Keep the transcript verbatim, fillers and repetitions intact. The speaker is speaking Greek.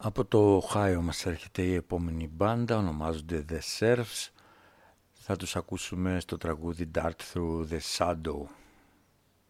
Από το Ohio μας έρχεται η επόμενη μπάντα, ονομάζονται The Serfs. Θα τους ακούσουμε στο τραγούδι Dark Through the Shadow.